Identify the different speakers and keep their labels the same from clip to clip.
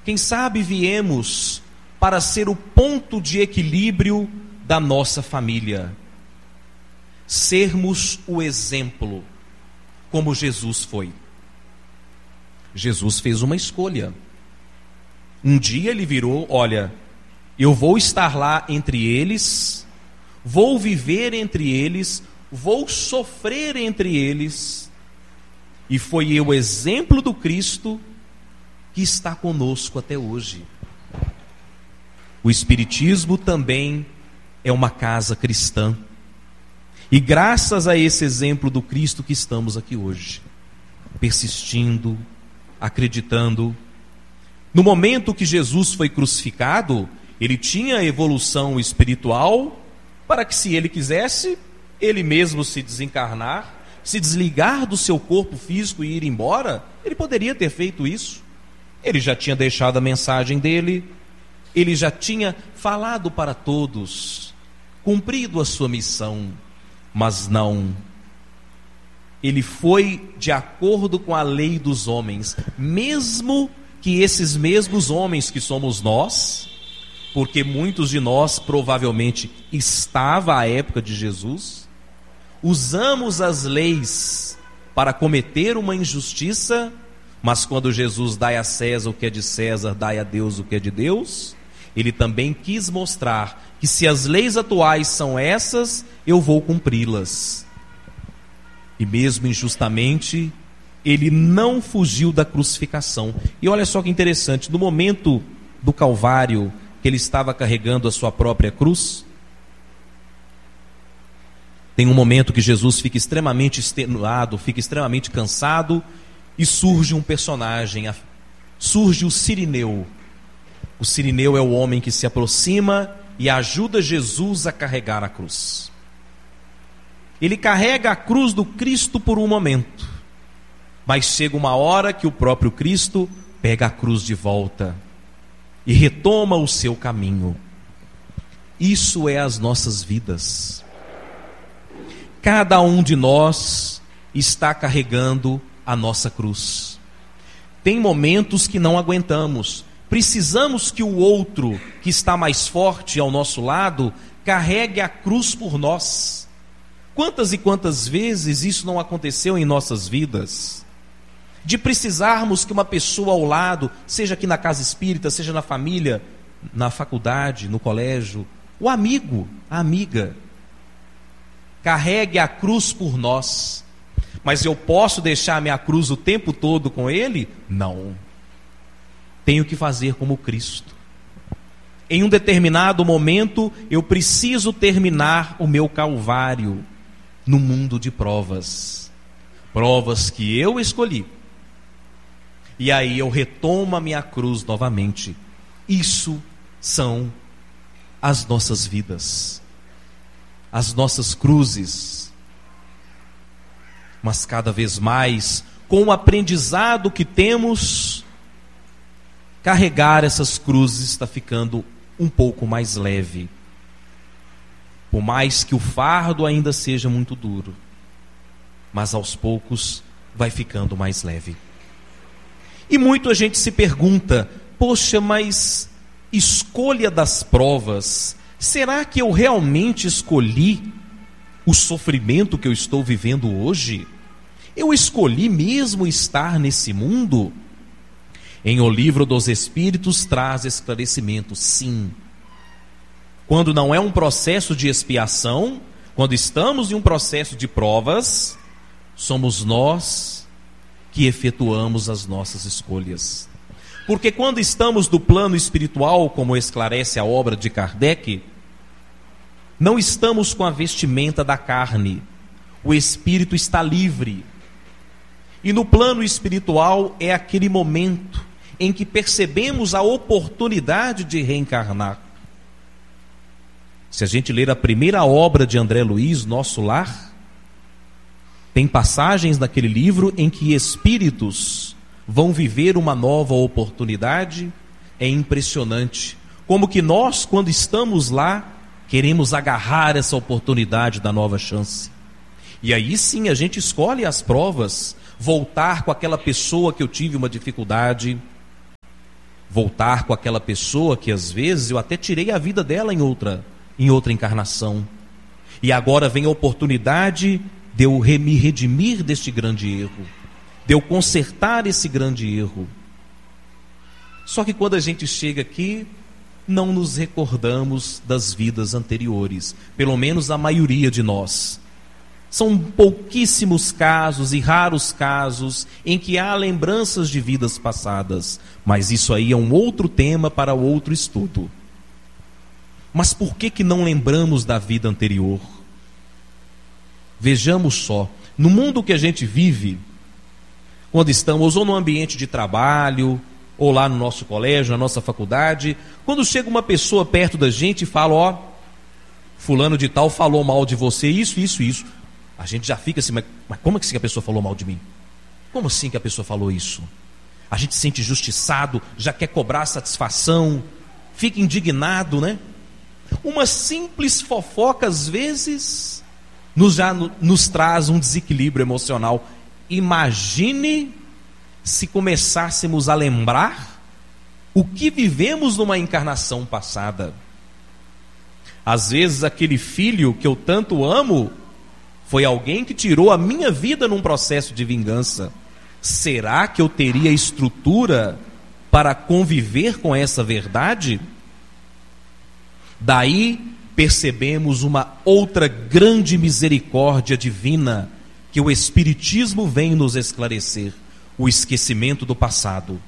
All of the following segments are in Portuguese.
Speaker 1: Quem sabe viemos para ser o ponto de equilíbrio da nossa família. Sermos o exemplo, como Jesus foi. Jesus fez uma escolha. Um dia ele virou: olha, eu vou estar lá entre eles, vou viver entre eles, vou sofrer entre eles. E foi o exemplo do Cristo que está conosco até hoje. O Espiritismo também é uma casa cristã. E graças a esse exemplo do Cristo que estamos aqui hoje, persistindo, acreditando. No momento que Jesus foi crucificado, ele tinha evolução espiritual para que, se ele quisesse, ele mesmo se desencarnar, se desligar do seu corpo físico e ir embora. Ele poderia ter feito isso. Ele já tinha deixado a mensagem dele, ele já tinha falado para todos, cumprido a sua missão. Mas não, ele foi de acordo com a lei dos homens, mesmo que esses mesmos homens que somos nós, porque muitos de nós provavelmente estava à época de Jesus, usamos as leis para cometer uma injustiça, mas quando Jesus dai a César o que é de César, dai a Deus o que é de Deus, ele também quis mostrar que se as leis atuais são essas, eu vou cumpri-las. E mesmo injustamente, ele não fugiu da crucificação. E olha só que interessante, no momento do Calvário, que ele estava carregando a sua própria cruz, tem um momento que Jesus fica extremamente extenuado, fica extremamente cansado, e surge um personagem, surge o Cirineu. O Cirineu é o homem que se aproxima e ajuda Jesus a carregar a cruz. Ele carrega a cruz do Cristo por um momento, mas chega uma hora que o próprio Cristo pega a cruz de volta e retoma o seu caminho. Isso é as nossas vidas. Cada um de nós está carregando a nossa cruz. Tem momentos que não aguentamos. Precisamos que o outro, que está mais forte ao nosso lado, carregue a cruz por nós. Quantas e quantas vezes isso não aconteceu em nossas vidas? De precisarmos que uma pessoa ao lado, seja aqui na casa espírita, seja na família, na faculdade, no colégio, o amigo, a amiga, carregue a cruz por nós. Mas eu posso deixar a minha cruz o tempo todo com ele? Não. Tenho que fazer como Cristo. Em um determinado momento, eu preciso terminar o meu calvário no mundo de provas. Provas que eu escolhi. E aí eu retomo a minha cruz novamente. Isso são as nossas vidas, as nossas cruzes. Mas cada vez mais, com o aprendizado que temos, carregar essas cruzes está ficando um pouco mais leve. Por mais que o fardo ainda seja muito duro, mas aos poucos vai ficando mais leve. E muito a gente se pergunta: poxa, mas escolha das provas, será que eu realmente escolhi o sofrimento que eu estou vivendo hoje? Eu escolhi mesmo estar nesse mundo? Em O Livro dos Espíritos traz esclarecimento, sim. Quando não é um processo de expiação, quando estamos em um processo de provas, somos nós que efetuamos as nossas escolhas. Porque quando estamos no plano espiritual, como esclarece a obra de Kardec, não estamos com a vestimenta da carne, o espírito está livre. E no plano espiritual é aquele momento em que percebemos a oportunidade de reencarnar. Se a gente ler a primeira obra de André Luiz, Nosso Lar, tem passagens naquele livro em que espíritos vão viver uma nova oportunidade. É impressionante como que nós, quando estamos lá, queremos agarrar essa oportunidade da nova chance. E aí sim a gente escolhe as provas, voltar com aquela pessoa que eu tive uma dificuldade, voltar com aquela pessoa que às vezes eu até tirei a vida dela em outra encarnação. E agora vem a oportunidade de eu me redimir deste grande erro, de eu consertar esse grande erro. Só que quando a gente chega aqui, não nos recordamos das vidas anteriores, pelo menos a maioria de nós. São pouquíssimos casos e raros casos em que há lembranças de vidas passadas, mas isso aí é um outro tema para outro estudo. Mas por que não lembramos da vida anterior? Vejamos só, no mundo que a gente vive, quando estamos ou no ambiente de trabalho, ou lá no nosso colégio, na nossa faculdade, quando chega uma pessoa perto da gente e fala, ó, fulano de tal falou mal de você, isso, a gente já fica assim, mas como é que a pessoa falou mal de mim? Como assim que a pessoa falou isso? A gente se sente injustiçado, já quer cobrar satisfação, fica indignado, né? Uma simples fofoca, às vezes, nos traz um desequilíbrio emocional. Imagine se começássemos a lembrar o que vivemos numa encarnação passada. Às vezes aquele filho que eu tanto amo foi alguém que tirou a minha vida num processo de vingança. Será que eu teria estrutura para conviver com essa verdade? Daí percebemos uma outra grande misericórdia divina que o Espiritismo vem nos esclarecer: o esquecimento do passado.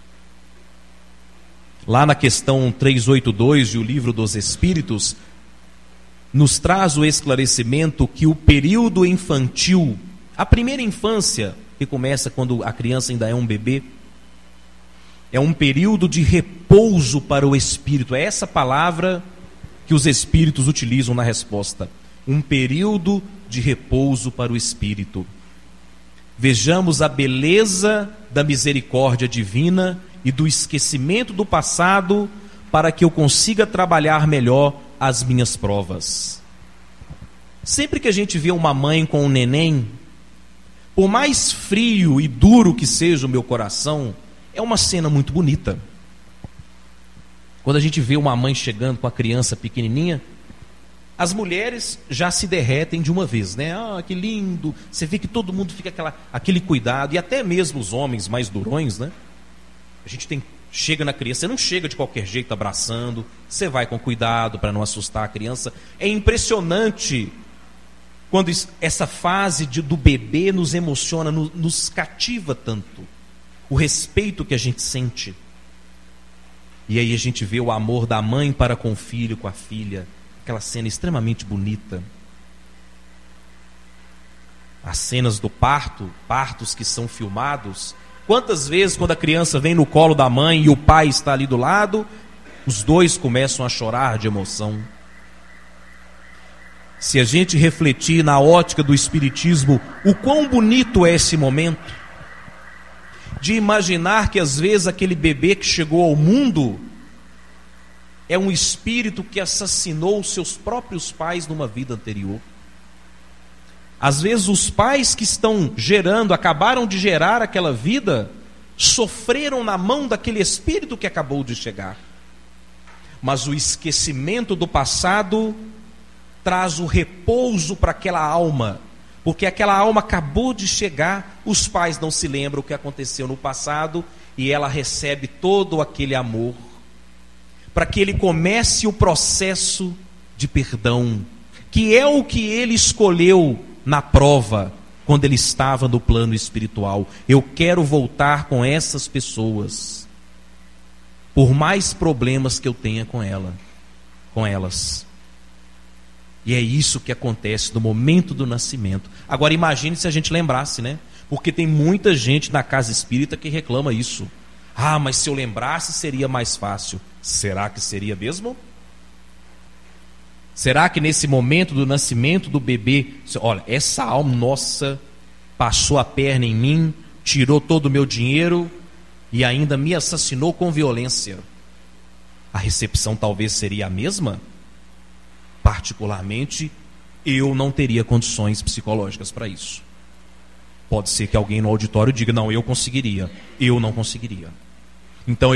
Speaker 1: Lá na questão 382 de O Livro dos Espíritos, nos traz o esclarecimento que o período infantil, a primeira infância, que começa quando a criança ainda é um bebê, é um período de repouso para o espírito. É essa palavra que os espíritos utilizam na resposta. Um período de repouso para o espírito. Vejamos a beleza da misericórdia divina e do esquecimento do passado para que eu consiga trabalhar melhor as minhas provas. Sempre que a gente vê uma mãe com um neném, por mais frio e duro que seja o meu coração, é uma cena muito bonita. Quando a gente vê uma mãe chegando com a criança pequenininha, as mulheres já se derretem de uma vez, né? Ah, que lindo! Você vê que todo mundo fica aquele cuidado, e até mesmo os homens mais durões, né? A gente chega na criança, você não chega de qualquer jeito abraçando, você vai com cuidado para não assustar a criança. É impressionante quando essa fase do bebê nos emociona, nos cativa tanto. O respeito que a gente sente. E aí a gente vê o amor da mãe para com o filho, com a filha. Aquela cena extremamente bonita. As cenas do partos que são filmados. Quantas vezes quando a criança vem no colo da mãe e o pai está ali do lado, os dois começam a chorar de emoção. Se a gente refletir na ótica do Espiritismo, o quão bonito é esse momento de imaginar que às vezes aquele bebê que chegou ao mundo é um espírito que assassinou seus próprios pais numa vida anterior. Às vezes os pais que estão acabaram de gerar aquela vida, sofreram na mão daquele espírito que acabou de chegar. Mas o esquecimento do passado traz o repouso para aquela alma, porque aquela alma acabou de chegar, os pais não se lembram o que aconteceu no passado, e ela recebe todo aquele amor, para que ele comece o processo de perdão, que é o que ele escolheu na prova, quando ele estava no plano espiritual. Eu quero voltar com essas pessoas, por mais problemas que eu tenha com elas. E é isso que acontece no momento do nascimento. Agora imagine se a gente lembrasse, né? Porque tem muita gente na casa espírita que reclama isso. Ah, mas se eu lembrasse seria mais fácil. Será que seria mesmo? Será que nesse momento do nascimento do bebê, olha, essa alma nossa passou a perna em mim, tirou todo o meu dinheiro e ainda me assassinou com violência, a recepção talvez seria a mesma? Particularmente, eu não teria condições psicológicas para isso. Pode ser que alguém no auditório diga, não, eu conseguiria. Eu não conseguiria. Então